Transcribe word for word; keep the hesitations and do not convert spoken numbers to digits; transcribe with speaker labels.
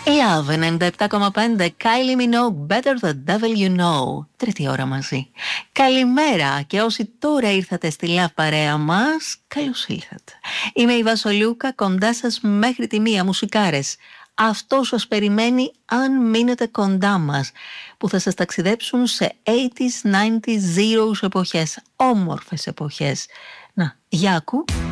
Speaker 1: Love ενενήντα επτά κόμμα πέντε, Kylie Minogue, Better the Devil You Know. Τρίτη ώρα μαζί. Καλημέρα και όσοι τώρα ήρθατε στη Love παρέα μας, καλώς ήλθατε. Είμαι η Βασολούκα, κοντά σας μέχρι τη μία, μουσικάρες. Αυτό σας περιμένει αν μείνετε κοντά μας, που θα σας ταξιδέψουν σε ογδόντα, ενενήντα, zeros εποχές, όμορφες εποχές. Να, για ακού.